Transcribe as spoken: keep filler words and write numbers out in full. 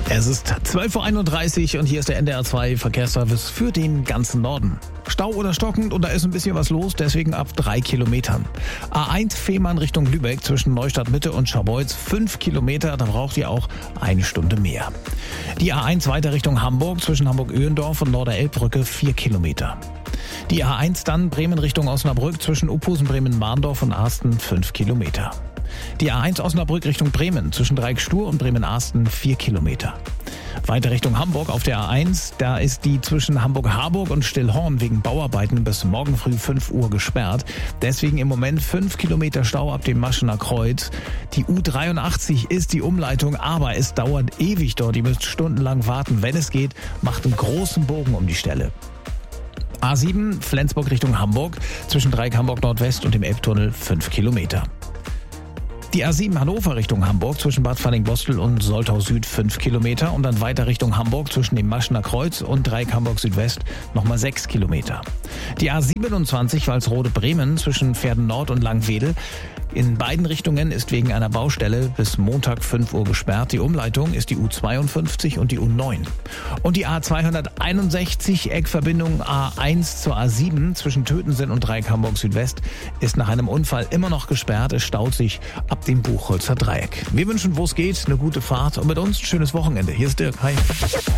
Es ist zwölf Uhr einunddreißig und hier ist der N D R zwei Verkehrsservice für den ganzen Norden. Stau oder stockend und da ist ein bisschen was los, deswegen ab drei Kilometern. A eins Fehmarn Richtung Lübeck zwischen Neustadt Mitte und Scharbeutz fünf Kilometer, da braucht ihr auch eine Stunde mehr. Die A eins weiter Richtung Hamburg zwischen Hamburg-Öhendorf und Norderelbbrücke vier Kilometer. Die A eins dann Bremen Richtung Osnabrück zwischen Uphusen, Bremen-Mahndorf und Arsten fünf Kilometer. Die A eins Osnabrück Richtung Bremen zwischen Dreiecksstuhr und Bremen-Arsten vier Kilometer. Weiter Richtung Hamburg auf der A eins, da ist die zwischen Hamburg-Harburg und Stillhorn wegen Bauarbeiten bis morgen früh fünf Uhr gesperrt. Deswegen im Moment fünf Kilometer Stau ab dem Maschener Kreuz. Die U dreiundachtzig ist die Umleitung, aber es dauert ewig dort. Ihr müsst stundenlang warten. Wenn es geht, macht einen großen Bogen um die Stelle. A sieben Flensburg Richtung Hamburg zwischen Dreieck Hamburg Nordwest und dem Elbtunnel fünf Kilometer. Die A sieben Hannover Richtung Hamburg zwischen Bad Fanning-Bostel und Soltau Süd fünf Kilometer und dann weiter Richtung Hamburg zwischen dem Maschener Kreuz und Dreieck Hamburg Südwest nochmal sechs Kilometer. Die A siebenundzwanzig Walsrode-Bremen zwischen Pferden Nord und Langwedel. In beiden Richtungen ist wegen einer Baustelle bis Montag fünf Uhr gesperrt. Die Umleitung ist die U zweiundfünfzig und die U neun. Und die A zweihunderteinundsechzig Eckverbindung A eins zur A sieben zwischen Tötensen und Dreieck Hamburg Südwest ist nach einem Unfall immer noch gesperrt. Es staut sich ab dem Buchholzer Dreieck. Wir wünschen, wo es geht, eine gute Fahrt und mit uns ein schönes Wochenende. Hier ist Dirk. Hi.